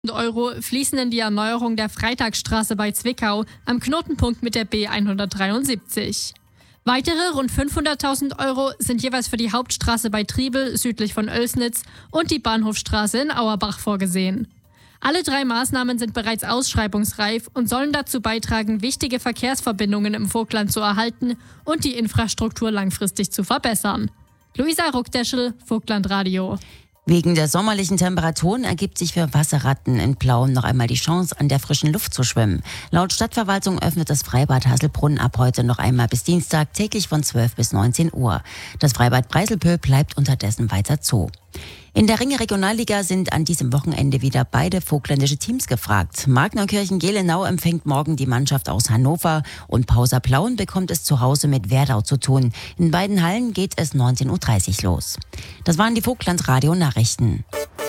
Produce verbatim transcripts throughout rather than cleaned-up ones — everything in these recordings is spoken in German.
Euro fließen in die Erneuerung der Freitagsstraße bei Zwickau am Knotenpunkt mit der B hundertdreiundsiebzig. Weitere rund fünfhunderttausend Euro sind jeweils für die Hauptstraße bei Triebel südlich von Oelsnitz und die Bahnhofstraße in Auerbach vorgesehen. Alle drei Maßnahmen sind bereits ausschreibungsreif und sollen dazu beitragen, wichtige Verkehrsverbindungen im Vogtland zu erhalten und die Infrastruktur langfristig zu verbessern. Luisa Ruckdeschel, Vogtlandradio. Wegen der sommerlichen Temperaturen ergibt sich für Wasserratten in Plauen noch einmal die Chance, an der frischen Luft zu schwimmen. Laut Stadtverwaltung öffnet das Freibad Hasselbrunn ab heute noch einmal bis Dienstag täglich von zwölf bis neunzehn Uhr. Das Freibad Preiselpö bleibt unterdessen weiter zu. In der Ringe-Regionalliga sind an diesem Wochenende wieder beide vogtländische Teams gefragt. Magnerkirchen-Gelenau empfängt morgen die Mannschaft aus Hannover und Pausa Plauen bekommt es zu Hause mit Werdau zu tun. In beiden Hallen geht es neunzehn Uhr dreißig los. Das waren die Vogtland-Radio-Nachrichten.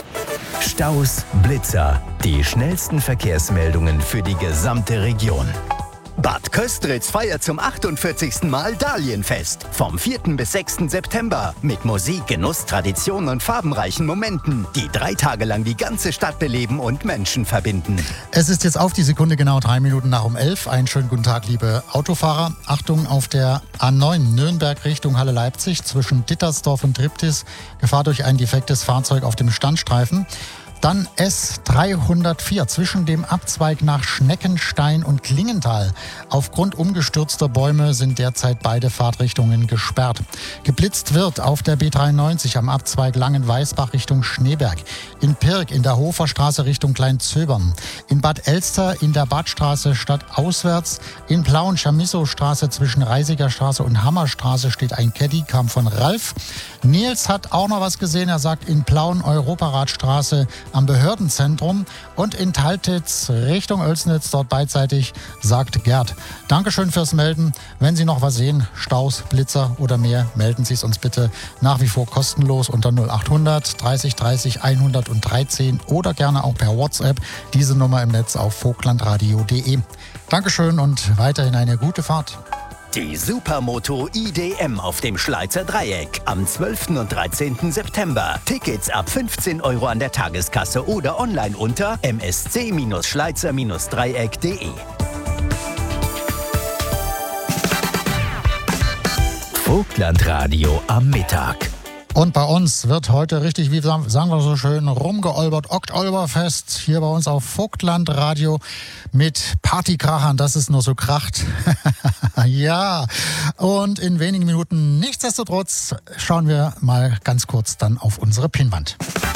Staus, Blitzer, die schnellsten Verkehrsmeldungen für die gesamte Region. Bad Köstritz feiert zum achtundvierzigsten Mal Dahlienfest. Vom vierten bis sechsten September. Mit Musik, Genuss, Tradition und farbenreichen Momenten, die drei Tage lang die ganze Stadt beleben und Menschen verbinden. Es ist jetzt auf die Sekunde genau drei Minuten nach um elf. Einen schönen guten Tag, liebe Autofahrer. Achtung, auf der A neun Nürnberg Richtung Halle Leipzig zwischen Dittersdorf und Triptis. Gefahr durch ein defektes Fahrzeug auf dem Standstreifen. Dann S dreihundertvier zwischen dem Abzweig nach Schneckenstein und Klingenthal. Aufgrund umgestürzter Bäume sind derzeit beide Fahrtrichtungen gesperrt. Geblitzt wird auf der B dreiundneunzig am Abzweig Langenweisbach Richtung Schneeberg. In Pirk in der Hoferstraße Richtung Kleinzöbern. In Bad Elster in der Badstraße stadtauswärts. In Plauen-Chamisso-Straße zwischen Reisiger Straße und Hammerstraße steht ein Caddy, kam von Ralf. Nils hat auch noch was gesehen. Er sagt in Plauen Europaradstraße am Behördenzentrum und in Taltitz Richtung Oelsnitz, dort beidseitig, sagt Gerd. Dankeschön fürs Melden. Wenn Sie noch was sehen, Staus, Blitzer oder mehr, melden Sie es uns bitte nach wie vor kostenlos unter null achthundert dreißig dreißig hundertdreizehn oder gerne auch per WhatsApp. Diese Nummer im Netz auf vogtlandradio punkt de. Dankeschön und weiterhin eine gute Fahrt. Die Supermoto I D M auf dem Schleizer Dreieck am zwölften und dreizehnten September. Tickets ab fünfzehn Euro an der Tageskasse oder online unter m s c schleizer dreieck punkt de. Vogtlandradio am Mittag. Und bei uns wird heute richtig, wie sagen wir so schön, rumgeolbert, Oktoberfest hier bei uns auf Vogtlandradio mit Partykrachern, dass es nur so kracht. Ja, und in wenigen Minuten, nichtsdestotrotz, schauen wir mal ganz kurz dann auf unsere Pinnwand.